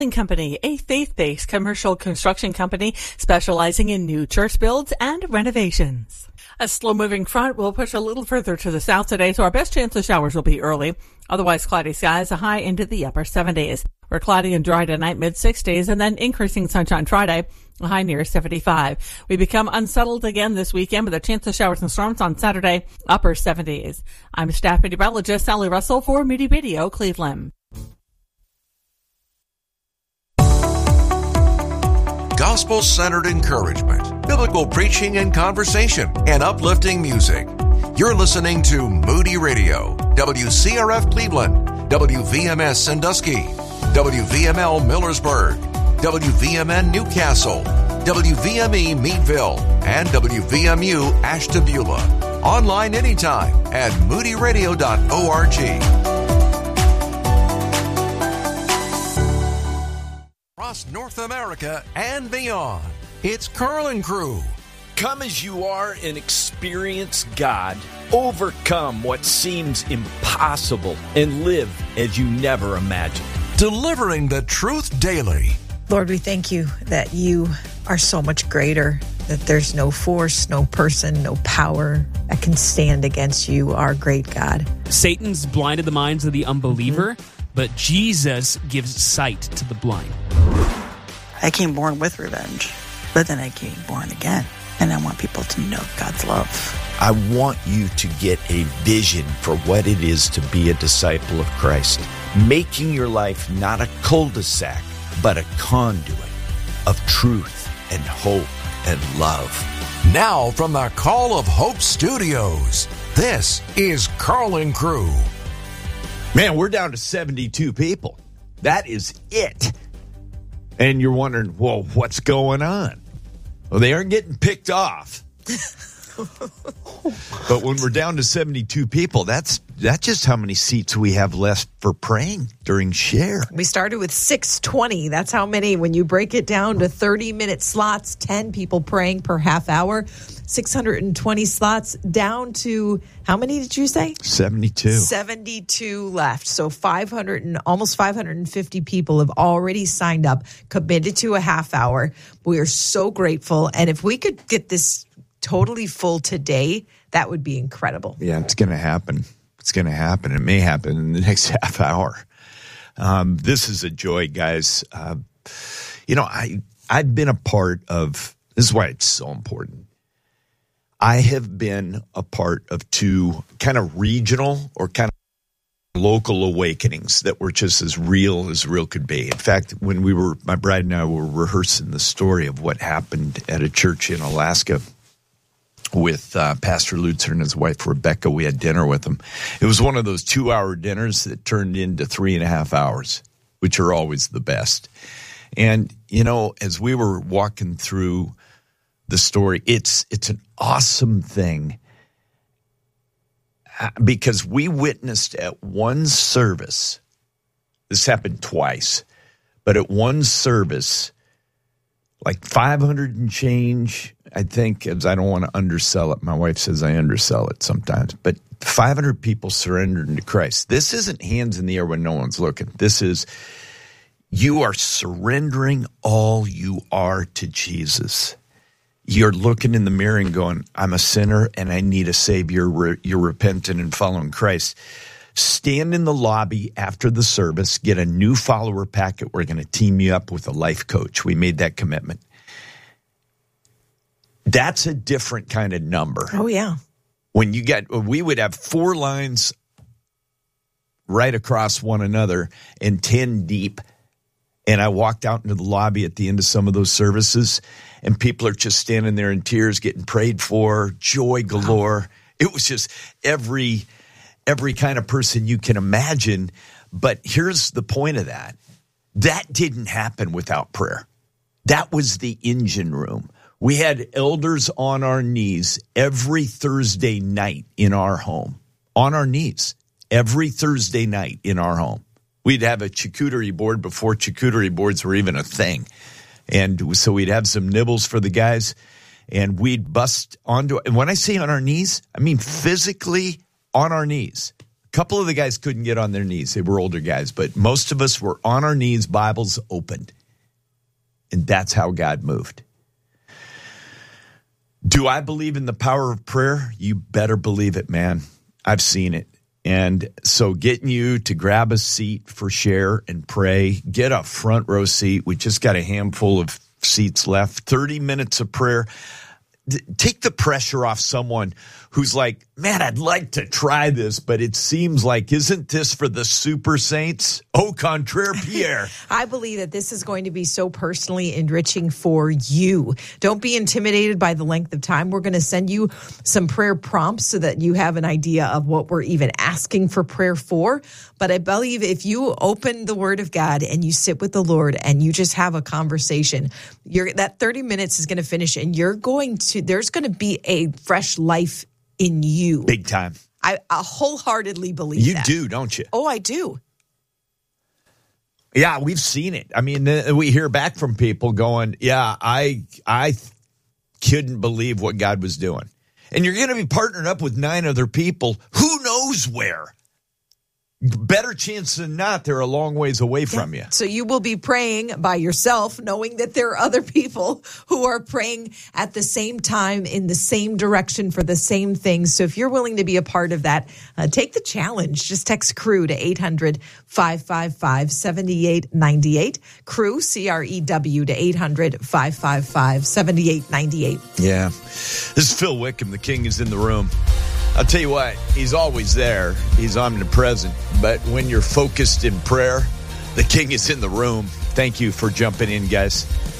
Company, a faith-based commercial construction company specializing in new church builds and renovations. A slow-moving front will push a little further to the south today, so our best chance of showers will be early. Otherwise, cloudy skies, a high into the upper 70s. We're cloudy and dry tonight, mid-60s, and then increasing sunshine Friday, a high near 75. We become unsettled again this weekend with a chance of showers and storms on Saturday, upper 70s. I'm staff meteorologist Sally Russell for Moody Radio, Cleveland. Gospel-centered encouragement, biblical preaching and conversation, and uplifting music. You're listening to Moody Radio, WCRF Cleveland, WVMS Sandusky, WVML Millersburg, WVMN Newcastle, WVME Meadville, and WVMU Ashtabula. Online anytime at moodyradio.org. Across North America and beyond, it's Carl and Crew. Come as you are and experience God. Overcome what seems impossible and live as you never imagined. Delivering the truth daily. Lord, we thank you that you are so much greater, that there's no force, no person, no power that can stand against you, our great God. Satan's blinded the minds of the unbeliever, but Jesus gives sight to the blind. I came born with revenge, but then I came born again, and I want people to know God's love. I want you to get a vision for what it is to be a disciple of Christ, making your life not a cul-de-sac, but a conduit of truth and hope and love. Now from the Call of Hope Studios, this is Carl and Crew. Man, we're down to 72 people. That is it. And you're wondering, well, what's going on? Well, they aren't getting picked off. But when we're down to 72 people, that's just how many seats we have left for praying during share. We started with 620. That's how many. When you break it down to 30-minute slots, 10 people praying per half hour, 620 slots down to, how many did you say? 72. 72 left. So almost 550 people have already signed up, committed to a half hour. We are so grateful. And if we could get this totally full today, that would be incredible. Yeah, it's going to happen. It's going to happen. It may happen in the next half hour. This is a joy, guys. I've been a part of, this is why it's so important. I have been a part of two kind of regional or kind of local awakenings that were just as real could be. In fact, when my bride and I were rehearsing the story of what happened at a church in Alaska with Pastor Lutzer and his wife, Rebecca, we had dinner with them. It was one of those 2-hour dinners that turned into 3.5 hours, which are always the best. And, as we were walking through the story, it's an awesome thing because we witnessed at one service, this happened twice, but at one service, like 500 and change, I think, as I don't want to undersell it. My wife says I undersell it sometimes, but 500 people surrendered to Christ. This isn't hands in the air when no one's looking. This is, you are surrendering all you are to Jesus. You're looking in the mirror and going, I'm a sinner and I need a Savior. You're repentant and following Christ. Stand in the lobby after the service, get a new follower packet. We're going to team you up with a life coach. We made that commitment. That's a different kind of number. Oh, yeah. We would have 4 lines right across one another and 10 deep. And I walked out into the lobby at the end of some of those services, and people are just standing there in tears, getting prayed for, joy galore. Wow. It was just every kind of person you can imagine. But here's the point of that. That didn't happen without prayer. That was the engine room. We had elders on our knees every Thursday night in our home. On our knees every Thursday night in our home. We'd have a charcuterie board before charcuterie boards were even a thing. And so we'd have some nibbles for the guys, and we'd bust onto it. And when I say on our knees, I mean physically on our knees. couple of the guys couldn't get on their knees. They were older guys, but most of us were on our knees, Bibles opened. And that's how God moved. Do I believe in the power of prayer? You better believe it, man. I've seen it. And so getting you to grab a seat for share and pray, get a front row seat. We just got a handful of seats left. 30 minutes of prayer. Take the pressure off someone who's like, man, I'd like to try this, but it seems like, isn't this for the super saints? Au contraire, Pierre. I believe that this is going to be so personally enriching for you. Don't be intimidated by the length of time. We're going to send you some prayer prompts so that you have an idea of what we're even asking for prayer for. But I believe if you open the Word of God and you sit with the Lord and you just have a conversation, that 30 minutes is going to finish and there's going to be a fresh life in you. Big time. I wholeheartedly believe that. You do, don't you? Oh, I do. Yeah, we've seen it. I mean, we hear back from people going, yeah, I couldn't believe what God was doing. And you're going to be partnered up with 9 other people. Who knows where? Better chance than not, they're a long ways away from you. So you will be praying by yourself, knowing that there are other people who are praying at the same time in the same direction for the same things. So if you're willing to be a part of that, take the challenge. Just text CREW to 800-555-7898. CREW, C-R-E-W, to 800-555-7898. Yeah. This is Phil Wickham. The King is in the room. I'll tell you what, he's always there. He's omnipresent. But when you're focused in prayer, the King is in the room. Thank you for jumping in, guys.